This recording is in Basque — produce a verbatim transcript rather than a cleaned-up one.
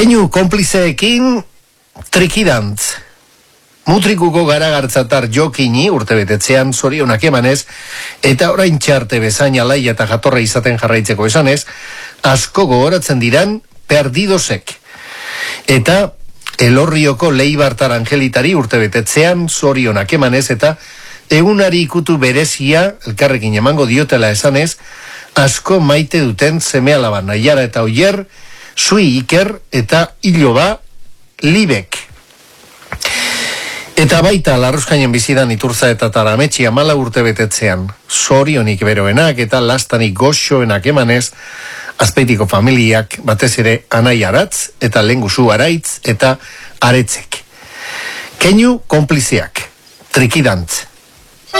Keinu konplizeekin trikidantz. Mutrikuko garagartzatar Jokini urtebetetzean zorionak emanez, eta orain txarte bezain alai eta jatorra izaten jarraitzeko esanez, asko gogoratzen diran perdidosek. Eta Elorrioko Leibartar Angelitari urtebetetzean zorionak emanez, eta egunari ikutu berezia elkarrekin emango diotela esanez, asko maite duten seme-alaba Naiara eta Oier, Zui Iker eta Iloba Libek. Eta baita Larruzkainen bizidan Iturza eta Tarametxia mala urte betetzean, zorionik beroenak eta lastanik goxoenak emanez, Azpeitiko familiak batez ere Anai Aratz eta Lenguzu Araitz eta Aretzek. Keinu konpliziak, trikidantz.